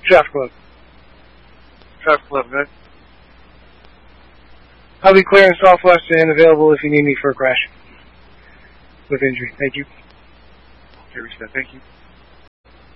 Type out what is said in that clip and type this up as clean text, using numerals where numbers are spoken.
Draft Club. Draft Club, good. I'll be clear in Southwest and available if you need me for a crash with injury. Thank you. Okay, respect. Thank you.